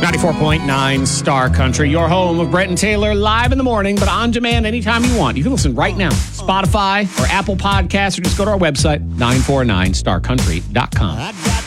94.9 Star Country, your home of Brett and Taylor, live in the morning, but on demand anytime you want. You can listen right now, Spotify or Apple Podcasts, or just go to our website, 949starcountry.com.